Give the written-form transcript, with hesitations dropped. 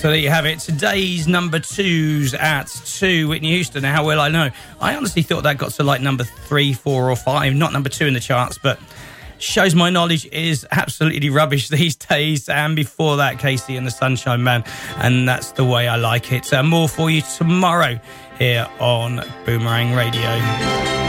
So there you have it. Today's number 2's at 2, Whitney Houston. How will I know? I honestly thought that got to like number 3, 4 or 5, not number 2 in the charts, but shows my knowledge is absolutely rubbish these days. And before that, Casey and the Sunshine Man, and that's the way I like it. More for you tomorrow here on Boomerang Radio.